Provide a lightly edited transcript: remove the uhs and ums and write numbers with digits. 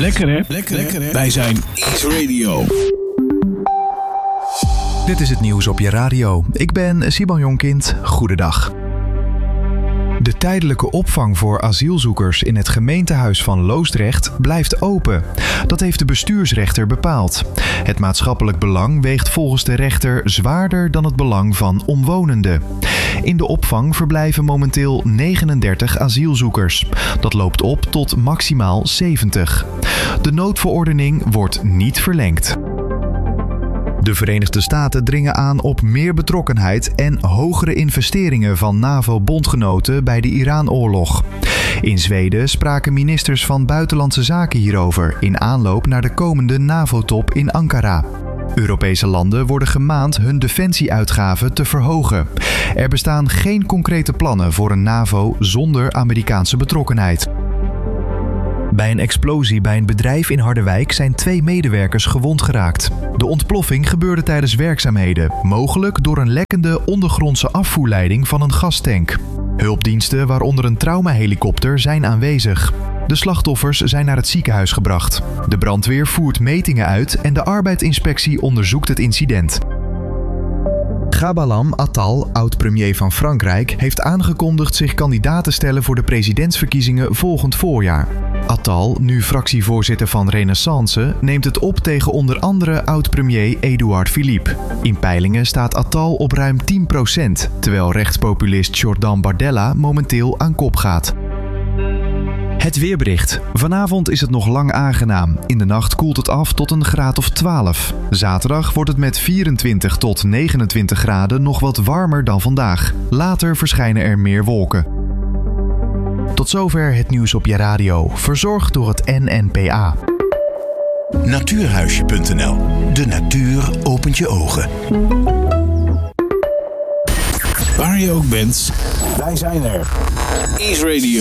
Lekker hè? Lekker hè? Wij zijn Ease Radio. Dit is het nieuws op je radio. Ik ben Simon Jonkind. Goedendag. De tijdelijke opvang voor asielzoekers in het gemeentehuis van Loosdrecht blijft open. Dat heeft de bestuursrechter bepaald. Het maatschappelijk belang weegt volgens de rechter zwaarder dan het belang van omwonenden. In de opvang verblijven momenteel 39 asielzoekers. Dat loopt op tot maximaal 70. De noodverordening wordt niet verlengd. De Verenigde Staten dringen aan op meer betrokkenheid en hogere investeringen van NAVO-bondgenoten bij de Iran-oorlog. In Zweden spraken ministers van Buitenlandse Zaken hierover in aanloop naar de komende NAVO-top in Ankara. Europese landen worden gemaand hun defensieuitgaven te verhogen. Er bestaan geen concrete plannen voor een NAVO zonder Amerikaanse betrokkenheid. Bij een explosie bij een bedrijf in Harderwijk zijn 2 medewerkers gewond geraakt. De ontploffing gebeurde tijdens werkzaamheden, mogelijk door een lekkende ondergrondse afvoerleiding van een gastank. Hulpdiensten, waaronder een traumahelikopter, zijn aanwezig. De slachtoffers zijn naar het ziekenhuis gebracht. De brandweer voert metingen uit en de arbeidsinspectie onderzoekt het incident. Gabalam Attal, oud-premier van Frankrijk, heeft aangekondigd zich kandidaat te stellen voor de presidentsverkiezingen volgend voorjaar. Attal, nu fractievoorzitter van Renaissance, neemt het op tegen onder andere oud-premier Édouard Philippe. In peilingen staat Attal op ruim 10%, terwijl rechtspopulist Jordan Bardella momenteel aan kop gaat. Het weerbericht. Vanavond is het nog lang aangenaam. In de nacht koelt het af tot een graad of 12. Zaterdag wordt het met 24 tot 29 graden nog wat warmer dan vandaag. Later verschijnen er meer wolken. Tot zover het nieuws op je radio. Verzorgd door het NNPA. Natuurhuisje.nl. De natuur opent je ogen. Waar je ook bent, wij zijn er. Ease Radio.